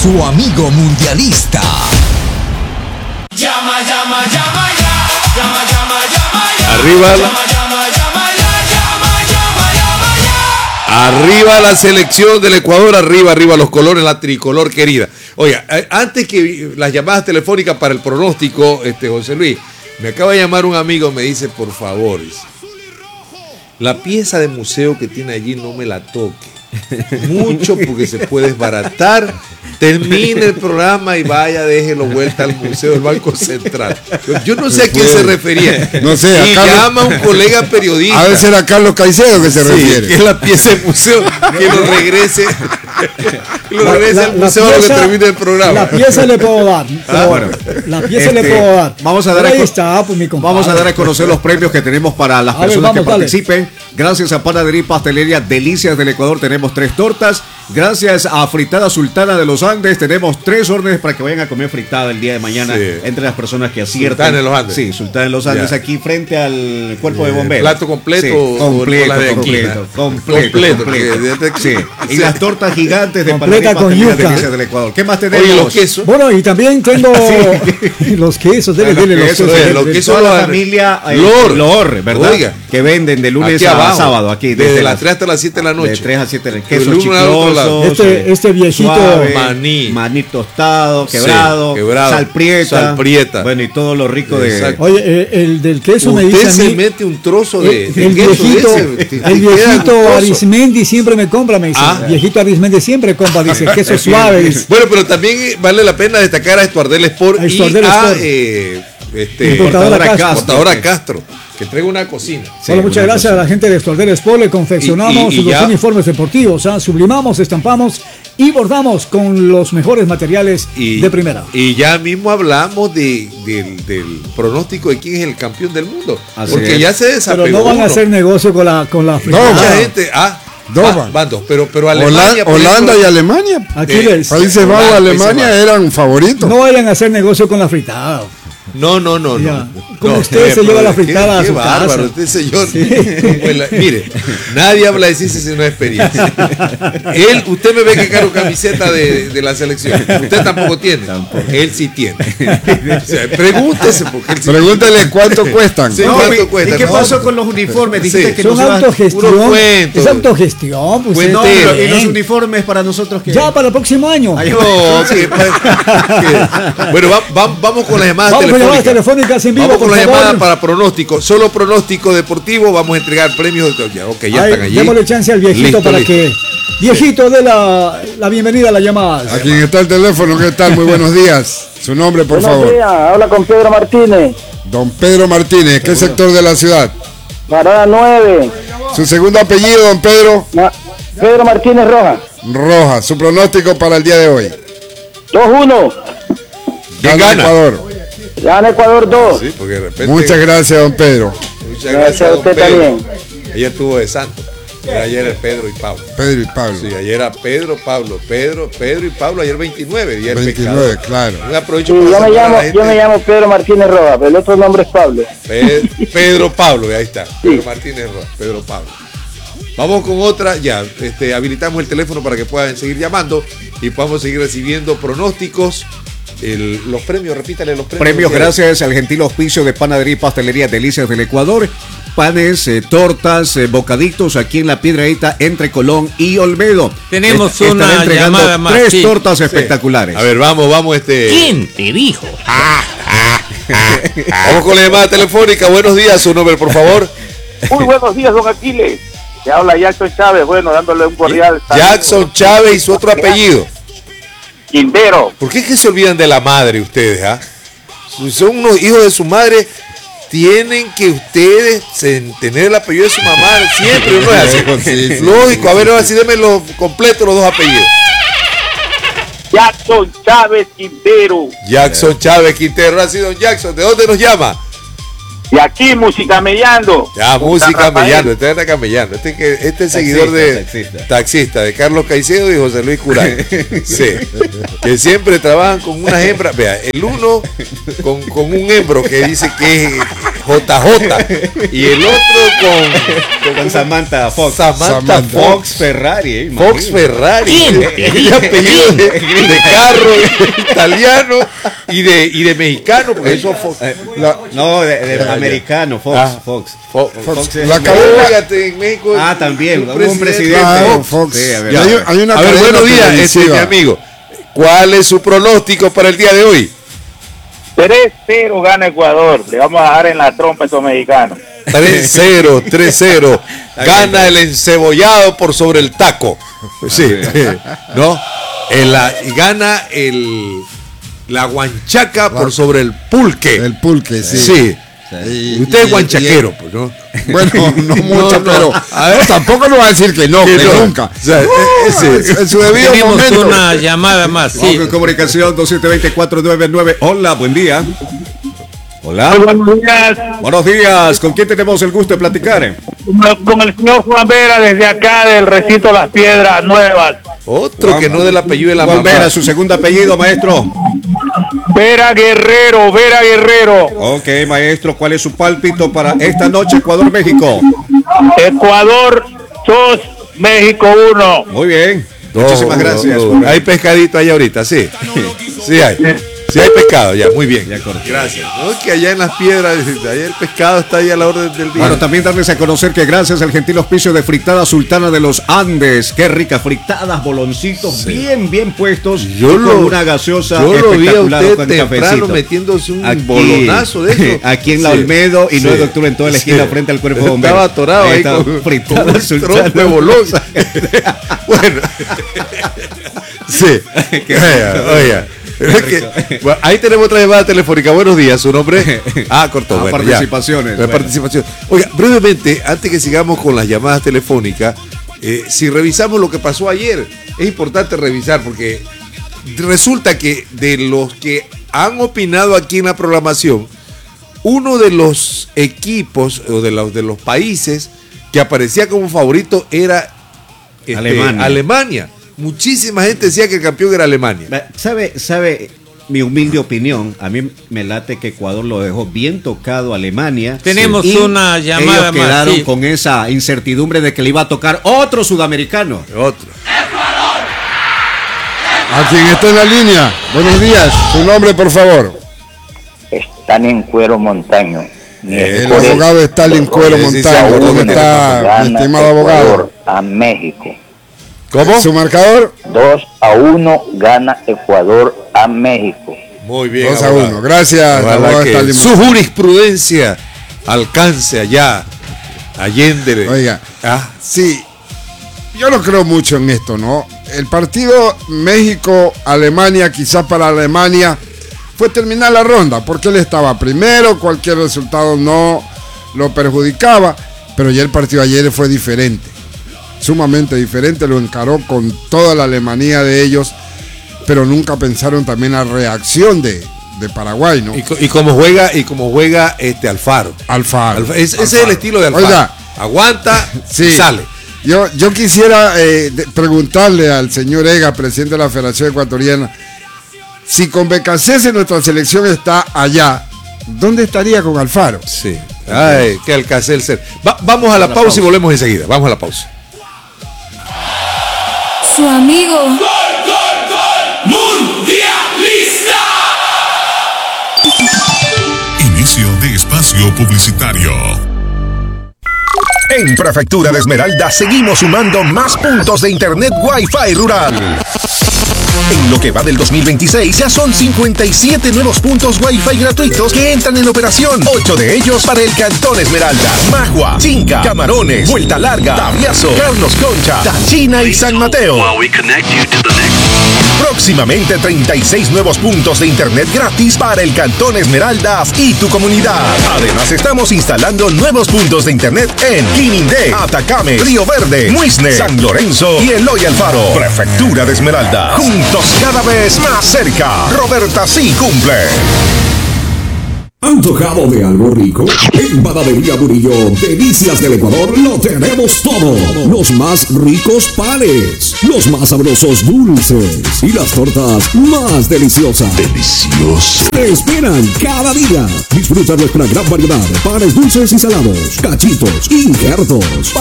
su amigo mundialista. Llama, llama, llama ya. Llama, llama, llama ya. Arriba la... Llama, llama, llama ya. Llama, llama, llama ya. Arriba la selección del Ecuador, arriba los colores, la tricolor querida. Oiga, antes que las llamadas telefónicas para el pronóstico, José Luis, me acaba de llamar un amigo, me dice, por favor, la pieza de museo que tiene allí no me la toque mucho porque se puede desbaratar. Termine el programa y vaya, déjelo vuelta al Museo del Banco Central. Yo no sé a quién se refería. No sé, y llama a un colega periodista. A ver si era Carlos Caicedo que se refiere. Que es la pieza de museo, que lo regrese. Al museo a lo que termine el programa. La pieza le puedo dar. Bueno, la pieza le puedo dar. Vamos a dar ahí está, pues, mi compadre. Vamos a dar a conocer los premios que tenemos para las personas que participen. Gracias a Panadería y Pastelería Delicias del Ecuador tenemos 3 tortas. Gracias a Fritada Sultana de los Andes tenemos 3 órdenes para que vayan a comer fritada el día de mañana, entre las personas que aciertan. Sultana en los Andes. Sí, Sultana en los Andes, aquí frente al cuerpo de bomberos. ¿Plato completo? Sí, completo. Sí. Y las tortas gigantes de Panadería y Pastelería Delicias del Ecuador. ¿Qué más tenemos? Oye, los quesos. Bueno, y también tengo los quesos. Dele los quesos. Los quesos de la familia Lor, ¿verdad? Oiga, que venden de lunes a sábado aquí. Desde las 3 hasta las 7 de la noche. De 3 a 7 de la noche. Queso chicloso. Este viejito suave, maní tostado, quebrado, sal prieta. Bueno, y todo lo rico de... Oye, el del queso me dice a mí... Usted se mete un trozo de el viejito Arismendi siempre me compra, me dice. Viejito Arismendi siempre compra, dice, queso suave. Dice. Bueno, pero también vale la pena destacar a Estuardel Sport y a Importadora Castro, que entrega una cocina. Bueno, muchas gracias a la gente de Estuardel Sport. Le confeccionamos los uniformes deportivos, sublimamos, estampamos y bordamos con los mejores materiales de primera. Y ya mismo hablamos del pronóstico de quién es el campeón del mundo. Porque ya se desapegó. Pero no van a hacer negocio con la mucha gente. Van dos, pero Alemania, Holanda y Alemania. Aquí Países Bajos, Alemania eran favoritos. No vayan a hacer negocio con la fritada. No. Como usted se lleva la fritada a su bárbaro, casa. este señor. Mire, nadie habla de ciencia sin una experiencia. Usted me ve que cargo camiseta de la selección. Usted tampoco tiene. Él sí tiene. O sea, pregúntese porque él sí Pregúntele tiene. cuánto cuestan. Sí, ¿cuánto cuesta? ¿Y qué pasó con los uniformes? Dijiste que son autogestión. Es autogestión. Pues ¿y los uniformes para nosotros qué? Ya para el próximo año. Bueno, vamos con las llamadas telefónicas en vivo. Vamos con la llamada para pronóstico. Solo pronóstico deportivo. Vamos a entregar premios. Ya están allí. Démosle chance al viejito que... Viejito, dé la bienvenida a la llamada. A quien está el teléfono, ¿qué tal? Muy buenos días. Su nombre, por favor. Buenos días, habla con Pedro Martínez. Don Pedro Martínez, ¿qué sector de la ciudad? Parada 9. Su segundo apellido, don Pedro. Pedro Martínez Rojas. Rojas, su pronóstico para el día de hoy. 2-1. Gana Ecuador. Gana Ecuador 2. Sí, porque de repente... Muchas gracias, don Pedro. Muchas gracias a usted también. Ayer estuvo de santo. Ayer era Pedro y Pablo. Pedro y Pablo. Sí, ayer era Pedro y Pablo. Ayer 29. Día 29, claro. Un aprovecho yo me llamo Pedro Martínez Rojas, pero el otro nombre es Pablo. Pedro Pablo, ahí está. Sí. Pedro Martínez Rojas, Pedro Pablo. Vamos con otra. Ya, habilitamos el teléfono para que puedan seguir llamando y podamos seguir recibiendo pronósticos. Los premios, repítale los premios. Premios gracias al gentil auspicio de Panadería y Pastelería Delicias del Ecuador. Panes, tortas, bocaditos aquí en La Piedradita entre Colón y Olmedo. Tenemos una llamada más. 3 tortas espectaculares. A ver, vamos. ¿Quién te dijo? Vamos con la llamada telefónica. Buenos días, su nombre, por favor. Muy buenos días, don Aquiles. Se habla Jackson Chávez, dándole un cordial. Jackson Chávez y su otro apellido. Quintero. ¿Por qué es que se olvidan de la madre ustedes? Son unos hijos de su madre. Tienen que ustedes tener el apellido de su mamá siempre, ¿no es así? Sí, lógico. A ver, ahora sí denme los completos, los 2 apellidos. Jackson Chávez Quintero. Jackson Chávez Quintero. Ahora sí, don Jackson, ¿de dónde nos llama? Y aquí música mellando. Ya, música mellando, este está camellando. Este es seguidor de taxista, de Carlos Caicedo y José Luis Curán. Sí. Que siempre trabajan con unas hembras. Vea, el uno con un hembro que dice que es JJ. Y el otro con Samantha Fox. Samantha Fox Ferrari. Fox Ferrari. El apellido de carro italiano y de mexicano, porque eso Fox. No, de americano, Fox. Fox. En México. También, un presidente. Claro, Fox. Sí, a ver, Hay una buenos días, mi amigo. ¿Cuál es su pronóstico para el día de hoy? 3-0 gana Ecuador. Le vamos a dar en la trompa a esos mexicanos. 3-0. Gana el encebollado por sobre el taco. Sí. ¿No? Gana la guanchaca por sobre el pulque. El pulque, sí. Sí. Usted es guanchaquero, pues, ¿no? Bueno, no mucho, pero tampoco lo va a decir que no, que nunca. O sea, en su debido Tenemos momento. una llamada más. Vamos con comunicación 272499. Hola, buen día. Hola. Buenos días. Buenos días. ¿Con quién tenemos el gusto de platicar? Con el señor Juan Vera desde acá del recinto Las Piedras Nuevas. Otro que no del apellido de la Juan mamá. Vera, su segundo apellido, maestro. Vera Guerrero. Ok, maestro, ¿cuál es su pálpito para esta noche Ecuador-México? Ecuador 2, México 1. Muy bien. Muchísimas gracias. Hay pescadito ahí ahorita, sí. Sí hay. Sí hay pescado, ya, muy bien. Gracias. No, que allá en Las Piedras, allá el pescado está ahí a la orden del día. Bueno, también darles a conocer que gracias al gentil auspicio de Fritada Sultana de los Andes, qué ricas fritadas, boloncitos, bien puestos, con una gaseosa yo lo vi a espectacular usted con temprano cafecito. Metiéndose un bolonazo de eso. Aquí en la Olmedo y 9 de octubre en toda la esquina frente al cuerpo de bomberos. Estaba atorado ahí con Fritada Sultana de bolón. Bueno. Sí. Oiga. Bueno, ahí tenemos otra llamada telefónica. Buenos días, su nombre. Cortó. Bueno, participaciones. Participación. Oiga, brevemente, antes que sigamos con las llamadas telefónicas, si revisamos lo que pasó ayer, es importante revisar porque resulta que de los que han opinado aquí en la programación, uno de los equipos o de los países que aparecía como favorito era Alemania. Muchísima gente decía que el campeón era Alemania. ¿Sabe mi humilde opinión? A mí me late que Ecuador lo dejó bien tocado a Alemania. Tenemos una llamada ellos quedaron con esa incertidumbre de que le iba a tocar otro sudamericano. Otro. A quien está en la línea. Buenos días. Su nombre, por favor. Stalin Cuero Montaño. El abogado Stalin Cuero Montaño. ¿Dónde está, mi estimado abogado? A México. ¿Cómo? ¿Su marcador? 2-1 gana Ecuador a México. Muy bien. 2-1. Gracias, abogado Stalin. Su jurisprudencia alcance allá, Allende. Oiga, sí, yo no creo mucho en esto, ¿no? El partido México-Alemania, quizás para Alemania, fue terminar la ronda, porque él estaba primero, cualquier resultado no lo perjudicaba, pero ya el partido ayer fue diferente. Sumamente diferente, lo encaró con toda la alemanía de ellos, pero nunca pensaron también la reacción de Paraguay, ¿no? Y como juega Alfaro. Ese es el estilo de Alfaro. Oiga, aguanta, sí, sale. Yo quisiera preguntarle al señor Ega, presidente de la Federación Ecuatoriana, si con Becasese nuestra selección está allá, ¿dónde estaría con Alfaro? Sí. Ay, que Alcacelser. Vamos a la pausa y volvemos enseguida. Vamos a la pausa. Su amigo Mundialista. Inicio de espacio publicitario. En Prefectura de Esmeralda seguimos sumando más puntos de internet Wi-Fi rural. En lo que va del 2026 ya son 57 nuevos puntos Wi-Fi gratuitos que entran en operación. 8 de ellos para el Cantón Esmeralda, Magua, Chinca, Camarones, Vuelta Larga, Tabiazo, Carlos Concha, Tachina y San Mateo. Próximamente 36 nuevos puntos de internet gratis para el Cantón Esmeraldas y tu comunidad. Además estamos instalando nuevos puntos de internet en Quinindé, Atacame, Río Verde, Muisne, San Lorenzo y Eloy Alfaro. Prefectura de Esmeralda. Juntos cada vez más cerca. Roberta sí cumple. ¿Antojado de algo rico? En Panadería Murillo, Delicias del Ecuador, lo tenemos todo. Los más ricos panes, los más sabrosos dulces y las tortas más deliciosas. Delicioso. Te esperan cada día. Disfruta nuestra gran variedad, panes dulces y salados, cachitos, injertos,